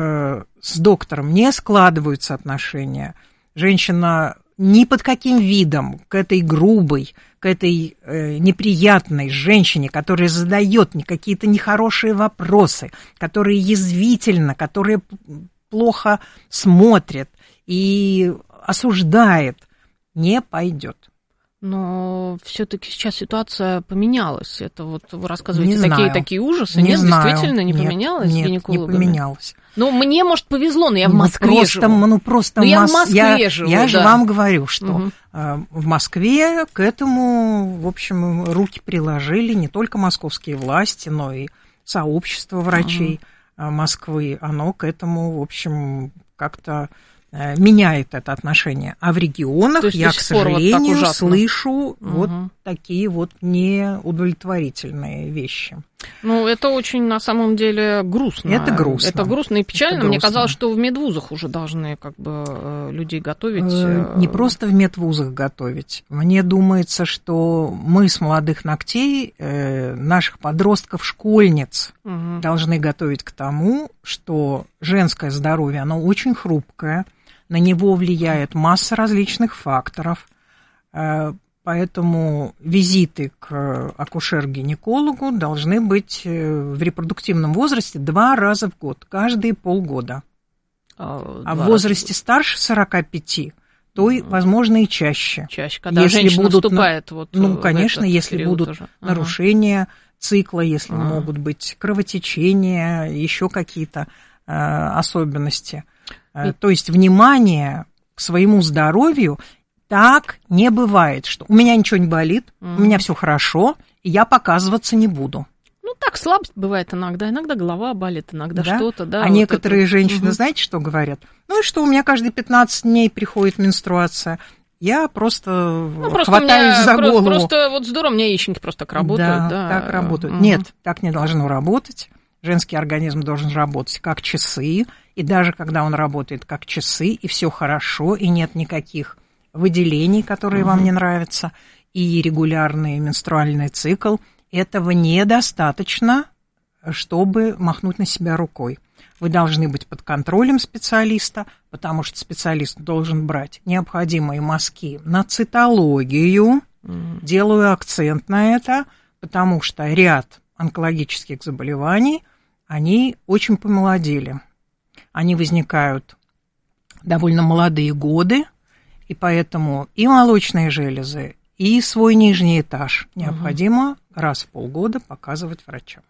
с доктором не складываются отношения, женщина ни под каким видом к этой грубой, к этой неприятной женщине, которая задает какие-то нехорошие вопросы, которая язвительна, которая плохо смотрит и осуждает, не пойдет. Но все-таки сейчас ситуация поменялась. Это вот вы рассказываете такие ужасы. Нет, действительно не поменялась? Нет, не поменялось. Мне, может, повезло, но я в Москве живу. Я в Москве живу. Я же вам говорю, что в Москве к этому, в общем, руки приложили не только московские власти, но и сообщество врачей Москвы. Оно к этому, в общем, как-то меняет это отношение. А в регионах я, к сожалению, слышу вот такие вот неудовлетворительные вещи. Это очень, на самом деле, грустно. Это грустно. Это грустно и печально. Мне казалось, что в медвузах уже должны людей готовить. Не просто в медвузах готовить. Мне думается, что мы с молодых ногтей наших подростков-школьниц должны готовить к тому, что женское здоровье, оно очень хрупкое, на него влияет масса различных факторов. Поэтому визиты к акушер-гинекологу должны быть в репродуктивном возрасте 2 раза в год, каждые полгода. А в возрасте старше 45, то, возможно, и чаще. Когда женщина вступает конечно, если будут нарушения цикла, если могут быть кровотечения, еще какие-то особенности. То есть внимание к своему здоровью так не бывает, что у меня ничего не болит, у меня все хорошо, и я показываться не буду. Так, слабость бывает иногда голова болит, иногда что-то, да. А некоторые женщины, знаете, что говорят? И что, у меня каждые 15 дней приходит менструация. Я просто хватаюсь за голову. Просто здорово, у меня яичники просто так работают. Да, так работают. Нет, так не должно работать. Женский организм должен работать как часы, и даже когда он работает как часы, и все хорошо, и нет никаких выделений, которые вам не нравятся, и регулярный менструальный цикл, этого недостаточно, чтобы махнуть на себя рукой. Вы должны быть под контролем специалиста, потому что специалист должен брать необходимые мазки на цитологию. Делаю акцент на это, потому что ряд онкологических заболеваний, они очень помолодели. Они возникают в довольно молодые годы, и поэтому и молочные железы, и свой нижний этаж необходимо раз в полгода показывать врачам.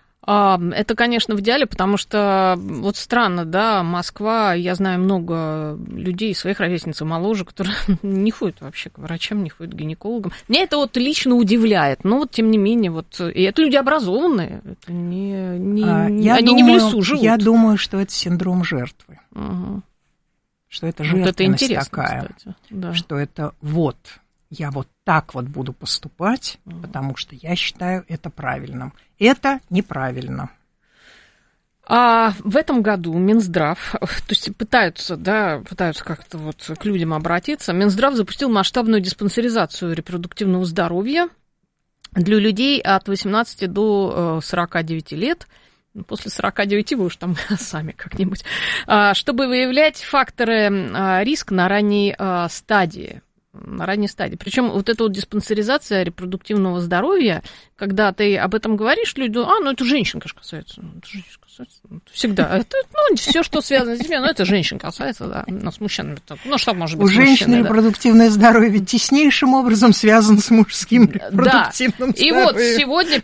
Это, конечно, в идеале, потому что странно, да, Москва, я знаю много людей, своих ровесниц и моложе, которые не ходят вообще к врачам, не ходят к гинекологам. Меня это лично удивляет, но тем не менее, и это люди образованные, это они не в лесу живут. Я думаю, что это синдром жертвы, что это жертвенность это такая, кстати, да. что это я вот так вот буду поступать, потому что я считаю это правильным. Это неправильно. А в этом году Минздрав, то есть пытаются как-то вот к людям обратиться, Минздрав запустил масштабную диспансеризацию репродуктивного здоровья для людей от 18 до 49 лет. После 49 вы уж там сами как-нибудь. Чтобы выявлять факторы риска на ранней стадии. Причем вот эта вот диспансеризация репродуктивного здоровья, когда ты об этом говоришь, люди думают, это женщин, конечно, касается. Всегда. Это, все, что связано с детьми, это женщин касается, да. Но с мужчинами. Что может быть у женщин репродуктивное здоровье теснейшим образом связано с мужским репродуктивным здоровьем. И вот сегодня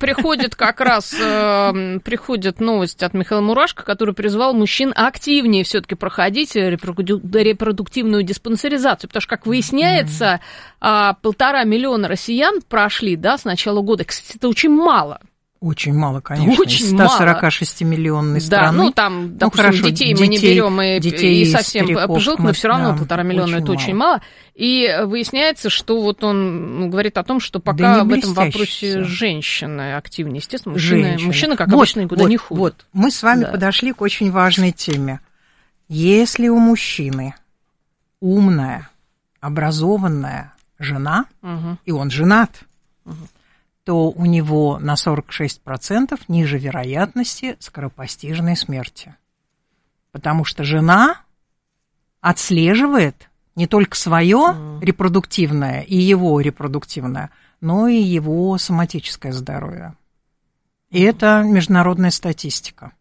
приходит новость от Михаила Мурашко, который призвал мужчин активнее все-таки проходить репродуктивную диспансеризацию. Потому что, как выясняется, 1,5 миллиона россиян прошли, да, с начала года. Кстати, это очень мало. Очень мало, конечно. Очень 146-миллионной страны. Да, там, допустим, детей мы не берем и совсем пожилых, но все равно 1,5 миллиона это очень мало. И выясняется, что вот он говорит о том, что пока в этом вопросе женщины активнее. Естественно, мужчины как обычно, никуда не ходят. Вот, мы с вами подошли к очень важной теме. Если у мужчины умная, образованная жена, и он женат, то у него на 46% ниже вероятности скоропостижной смерти. Потому что жена отслеживает не только свое репродуктивное и его репродуктивное, но и его соматическое здоровье. И это международная статистика.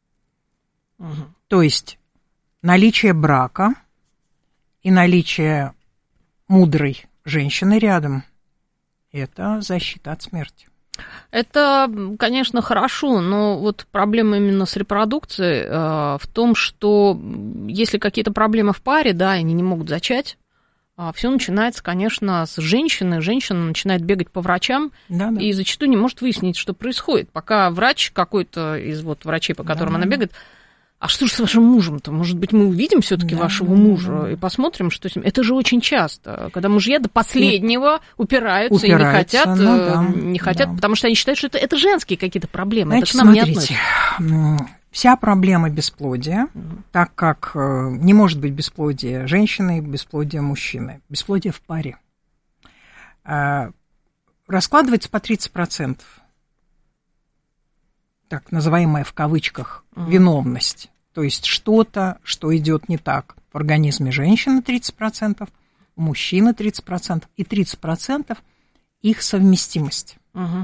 То есть наличие брака и наличие мудрой женщины рядом – это защита от смерти. Это, конечно, хорошо, но вот проблема именно с репродукцией в том, что если какие-то проблемы в паре, да, они не могут зачать, все начинается, конечно, с женщины. Женщина начинает бегать по врачам и зачастую не может выяснить, что происходит. Пока врач какой-то из вот врачей, по которым она бегает, а что же с вашим мужем-то? Может быть, мы увидим все-таки вашего мужа и посмотрим, что с ним. Это же очень часто, когда мужья до последнего упираются и не хотят, потому что они считают, что это женские какие-то проблемы. Значит, это к нам не относится. Вся проблема бесплодия, так как не может быть бесплодия женщины и бесплодия мужчины, бесплодие в паре, раскладывается по 30%. Так называемая в кавычках виновность. То есть что-то, что идет не так в организме женщины 30%, у мужчины 30%, и 30% их совместимость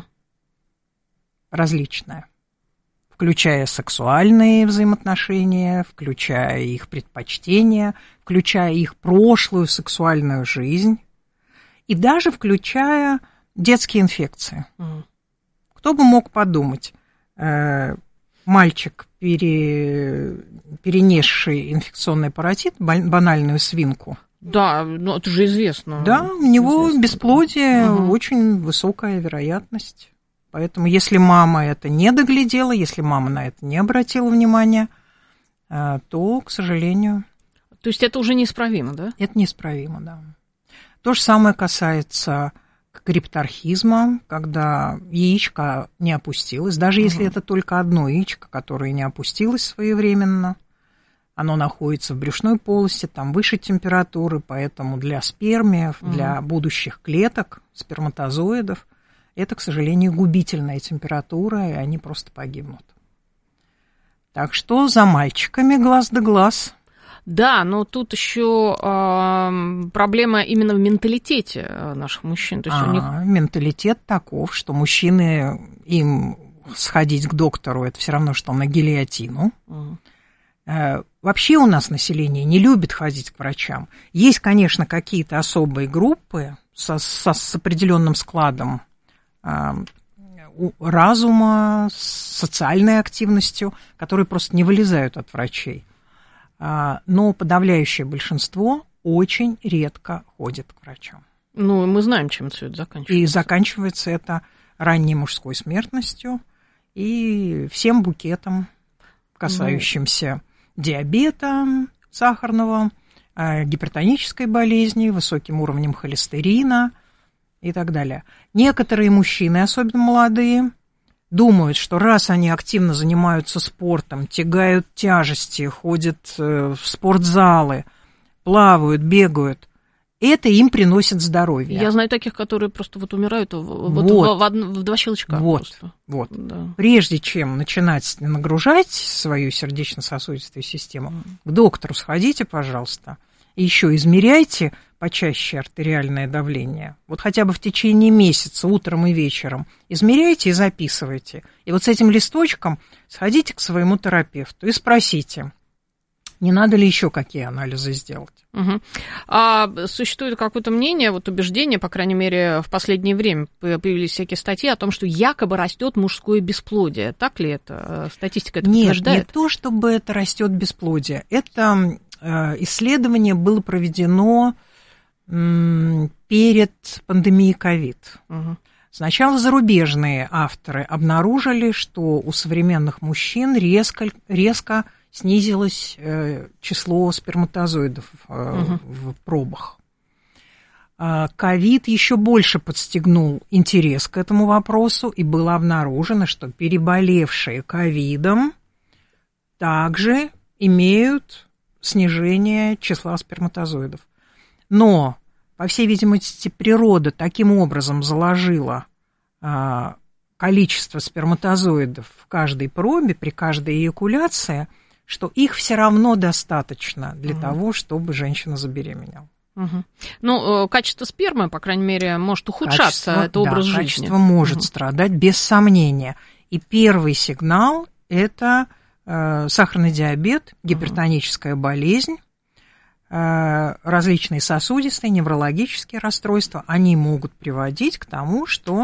различная, включая сексуальные взаимоотношения, включая их предпочтения, включая их прошлую сексуальную жизнь и даже включая детские инфекции. Кто бы мог подумать, мальчик, перенесший инфекционный паротит, банальную свинку. Да, ну это же известно. Да, у него бесплодие, очень высокая вероятность. Поэтому если мама это не доглядела, если мама на это не обратила внимания, то, к сожалению... То есть это уже неисправимо, да? Это неисправимо, да. То же самое касается крипторхизма, когда яичко не опустилось, даже если это только одно яичко, которое не опустилось своевременно, оно находится в брюшной полости, там выше температуры, поэтому для спермиев, для будущих клеток, сперматозоидов, это, к сожалению, губительная температура, и они просто погибнут. Так что за мальчиками глаз да глаз. Да, но тут еще проблема именно в менталитете наших мужчин. То есть у них... Менталитет таков, что мужчины, им сходить к доктору, это все равно, что на гильотину. Вообще у нас население не любит ходить к врачам. Есть, конечно, какие-то особые группы с определенным складом разума, с социальной активностью, которые просто не вылезают от врачей. Но подавляющее большинство очень редко ходит к врачам. Ну, мы знаем, чем все это заканчивается. И заканчивается это ранней мужской смертностью и всем букетом, касающимся диабета сахарного, гипертонической болезни, высоким уровнем холестерина, и так далее. Некоторые мужчины, особенно молодые, думают, что раз они активно занимаются спортом, тягают тяжести, ходят в спортзалы, плавают, бегают, это им приносит здоровье. Я знаю таких, которые просто вот умирают в два щелчка. Вот. Да. Прежде чем начинать нагружать свою сердечно-сосудистую систему, к доктору сходите, пожалуйста, и еще измеряйте почаще артериальное давление. Вот хотя бы в течение месяца, утром и вечером, измеряйте и записывайте. И вот с этим листочком сходите к своему терапевту и спросите, не надо ли еще какие анализы сделать. Угу. А существует какое-то мнение, вот убеждение, по крайней мере, в последнее время появились всякие статьи о том, что якобы растет мужское бесплодие. Так ли это? Статистика это подтверждает? Нет, не то, чтобы это растет бесплодие. Это исследование было проведено перед пандемией ковид. Угу. Сначала зарубежные авторы обнаружили, что у современных мужчин резко снизилось число сперматозоидов в пробах. Ковид еще больше подстегнул интерес к этому вопросу, и было обнаружено, что переболевшие ковидом также имеют снижение числа сперматозоидов. Но, по всей видимости, природа таким образом заложила количество сперматозоидов в каждой пробе при каждой эякуляции, что их все равно достаточно для того, чтобы женщина забеременела. Ну, качество спермы, по крайней мере, может ухудшаться, это образ жизни. Качество может страдать, без сомнения. И первый сигнал – это сахарный диабет, гипертоническая болезнь, различные сосудистые, неврологические расстройства. Они могут приводить к тому, что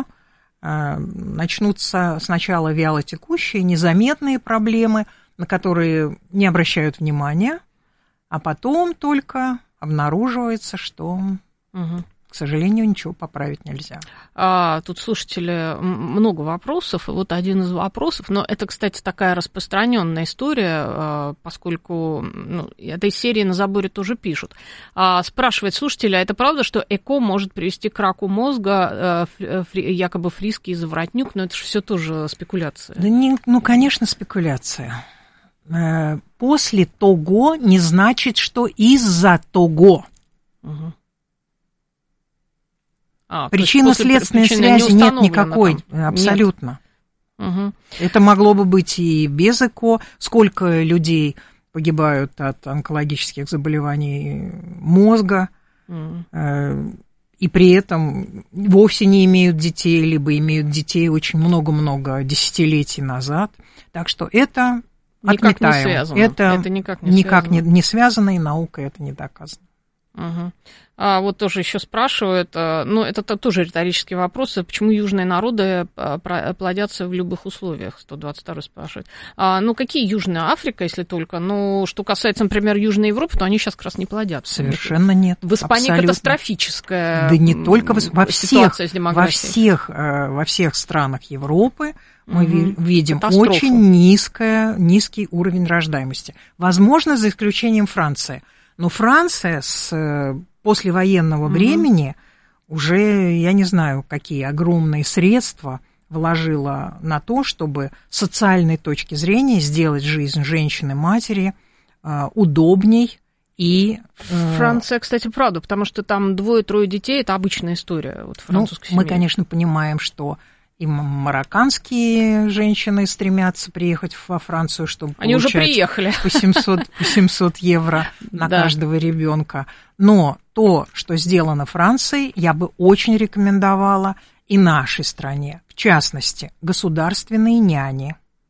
начнутся сначала вялотекущие, незаметные проблемы, на которые не обращают внимания, а потом только обнаруживается, что, к сожалению, ничего поправить нельзя. Тут, слушатели, много вопросов, и вот один из вопросов, но это, кстати, такая распространенная история, поскольку этой серии на заборе тоже пишут. Спрашивает слушатель, а это правда, что ЭКО может привести к раку мозга, якобы Фриски и Заворотнюк, но это же все тоже спекуляция. Да конечно, спекуляция. После того не значит, что из-за того. Причинно-следственной связи нет никакой, абсолютно. Нет. Это могло бы быть и без ЭКО. Сколько людей погибают от онкологических заболеваний мозга, и при этом вовсе не имеют детей, либо имеют детей очень много-много десятилетий назад. Так что это никак отметаем. Не связано. Это никак не связано, и наукой это не доказано. Вот тоже еще спрашивают, это тоже риторический вопрос, почему южные народы плодятся в любых условиях, 122-й спрашивает. Какие южные? Африка, если только, что касается, например, Южной Европы, то они сейчас как раз не плодятся. Совершенно нет. В Испании абсолютно катастрофическая да не только ситуация с демографией. Во всех странах Европы мы видим очень низкий уровень рождаемости. Возможно, за исключением Франции. Но Франция с послевоенного времени уже, я не знаю, какие огромные средства вложила на то, чтобы с социальной точки зрения сделать жизнь женщины-матери удобней. И Франция, кстати, правда, потому что там 2-3 детей – это обычная история вот, французской семьи. Мы, конечно, понимаем, что и марокканские женщины стремятся приехать во Францию, чтобы они получать уже приехали. по 700 евро на каждого ребенка. Но то, что сделано Францией, я бы очень рекомендовала и нашей стране. В частности, государственные няни.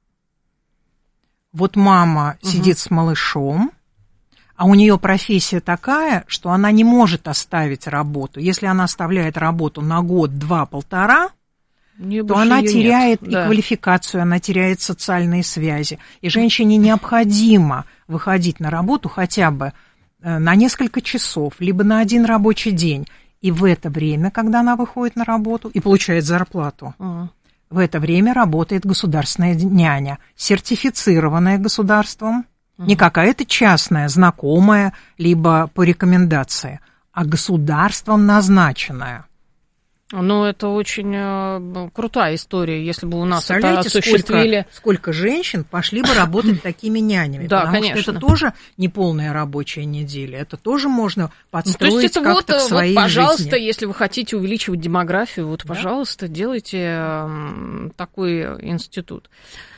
Вот мама сидит с малышом, а у нее профессия такая, что она не может оставить работу. Если она оставляет работу на год, 2, 1,5, то она теряет и квалификацию, она теряет социальные связи. И женщине необходимо выходить на работу хотя бы на несколько часов, либо на 1 рабочий день. И в это время, когда она выходит на работу и получает зарплату, в это время работает государственная няня, сертифицированная государством, не какая-то частная, знакомая, либо по рекомендации, а государством назначенная. Ну, это очень крутая история, если бы у нас это осуществили. Сколько женщин пошли бы работать такими нянями. Да, потому конечно. что это тоже неполная рабочая неделя. Это тоже можно подстроить как-то к своей вот, пожалуйста, жизни. если вы хотите увеличивать демографию, вот, пожалуйста, делайте такой институт.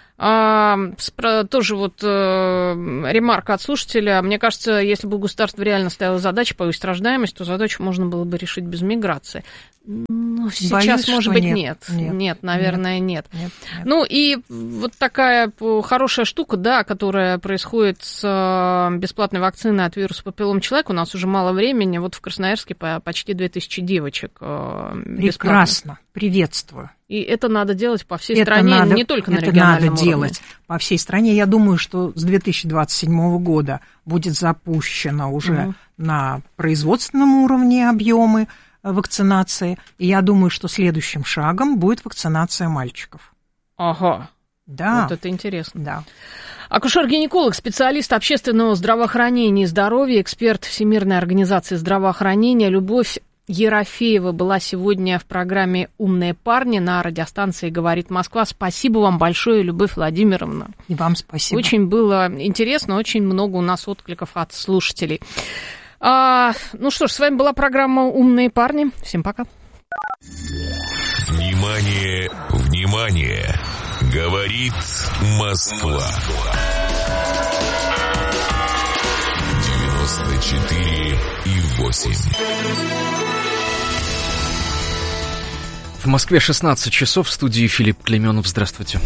Тоже вот ремарка от слушателя. Мне кажется, если бы у государства реально стояла задача повысить рождаемость, то задачу можно было бы решить без миграции. Ну, сейчас, боюсь, может быть, нет. Нет, наверное, нет. Ну, и вот такая хорошая штука, да, которая происходит с бесплатной вакциной от вируса папиллом человека. У нас уже мало времени. Вот в Красноярске почти 2000 девочек бесплатно. Прекрасно. Приветствую. И это надо делать по всей стране, не только на региональном уровне. Это надо делать по всей стране. Я думаю, что с 2027 года будет запущено уже на производственном уровне объемы вакцинации. И я думаю, что следующим шагом будет вакцинация мальчиков. Ага. Да. Вот это интересно. Да. Акушер-гинеколог, специалист общественного здравоохранения и здоровья, эксперт Всемирной организации здравоохранения Любовь Ерофеева была сегодня в программе «Умные парни» на радиостанции «Говорит Москва». Спасибо вам большое, Любовь Владимировна. И вам спасибо. Очень было интересно, очень много у нас откликов от слушателей. Ну что ж, с вами была программа «Умные парни». Всем пока. Внимание, внимание! Говорит Москва. 94,8. В Москве 16 часов, в студии Филипп Клейменов. Здравствуйте.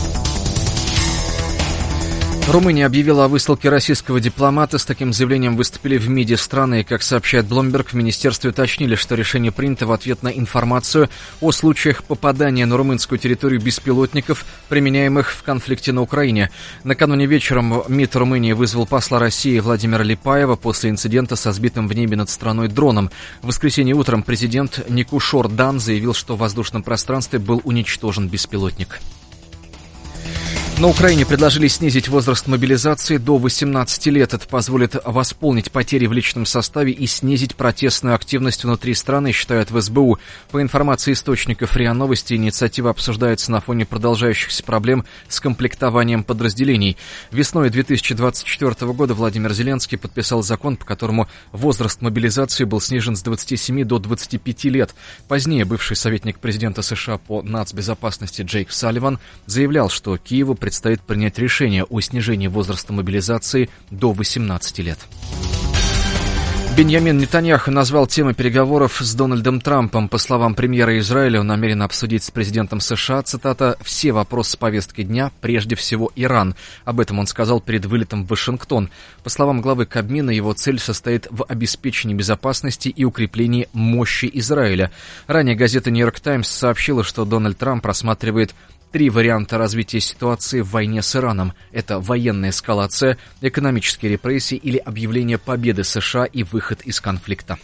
Румыния объявила о высылке российского дипломата. С таким заявлением выступили в МИДе страны. И, как сообщает Bloomberg, в министерстве уточнили, что решение принято в ответ на информацию о случаях попадания на румынскую территорию беспилотников, применяемых в конфликте на Украине. Накануне вечером МИД Румынии вызвал посла России Владимира Липаева после инцидента со сбитым в небе над страной дроном. В воскресенье утром президент Никушор Дан заявил, что в воздушном пространстве был уничтожен беспилотник. На Украине предложили снизить возраст мобилизации до 18 лет. Это позволит восполнить потери в личном составе и снизить протестную активность внутри страны, считают в СБУ. По информации источников РИА Новости, инициатива обсуждается на фоне продолжающихся проблем с комплектованием подразделений. Весной 2024 года Владимир Зеленский подписал закон, по которому возраст мобилизации был снижен с 27 до 25 лет. Позднее бывший советник президента США по нацбезопасности Джейк Салливан заявлял, что Киеву предстоит принять решение о снижении возраста мобилизации до 18 лет. Беньямин Нетаньяху назвал темы переговоров с Дональдом Трампом. По словам премьера Израиля, он намерен обсудить с президентом США, цитата, «все вопросы с повестки дня, прежде всего Иран». Об этом он сказал перед вылетом в Вашингтон. По словам главы Кабмина, его цель состоит в обеспечении безопасности и укреплении мощи Израиля. Ранее газета «Нью-Йорк Таймс» сообщила, что Дональд Трамп рассматривает 3 варианта развития ситуации в войне с Ираном. Это военная эскалация, экономические репрессии или объявление победы США и выход из конфликта.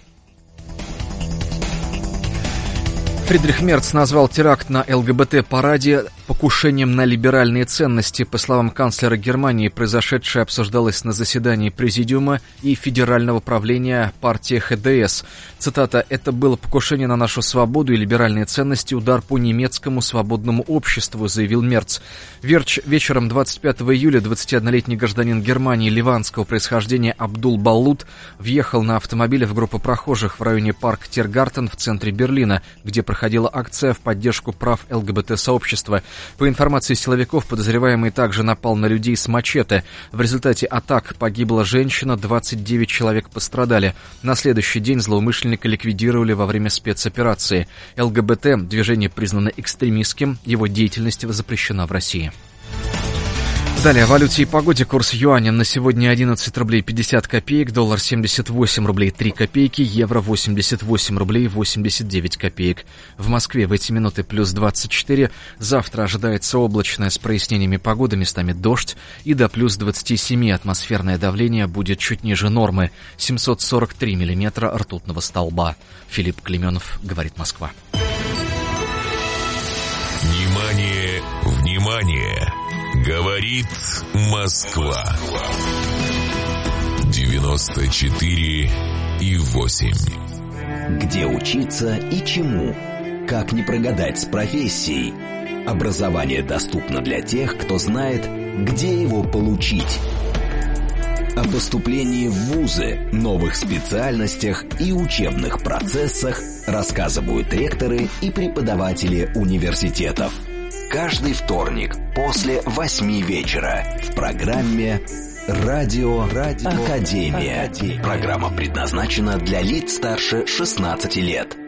Фридрих Мерц назвал теракт на ЛГБТ-параде покушением на либеральные ценности. По словам канцлера Германии, произошедшее обсуждалось на заседании Президиума и Федерального правления партии ХДС. Цитата, «Это было покушение на нашу свободу и либеральные ценности, удар по немецкому свободному обществу», заявил Мерц. Вечером 25 июля 21-летний гражданин Германии ливанского происхождения Абдул Балут въехал на автомобиле в группу прохожих в районе парк Тиргартен в центре Берлина, где проходила акция в поддержку прав ЛГБТ-сообщества. По информации силовиков, подозреваемый также напал на людей с мачете. В результате атак погибла женщина, 29 человек пострадали. На следующий день злоумышленника ликвидировали во время спецоперации. ЛГБТ движение признано экстремистским, его деятельность запрещена в России. Далее о валюте и погоде. Курс юаня на сегодня 11 рублей 50 копеек, доллар 78 рублей 3 копейки, евро 88 рублей 89 копеек. В Москве в эти минуты плюс 24. Завтра ожидается облачное с прояснениями погоды, местами дождь, и до плюс 27 атмосферное давление будет чуть ниже нормы. 743 миллиметра ртутного столба. Филипп Клейменов, говорит Москва. Внимание, внимание! Говорит Москва. 94,8. Где учиться и чему? Как не прогадать с профессией? Образование доступно для тех, кто знает, где его получить. О поступлении в вузы, новых специальностях и учебных процессах рассказывают ректоры и преподаватели университетов. Каждый вторник после 8 вечера в программе «Радио Академия». Программа предназначена для лиц старше 16 лет.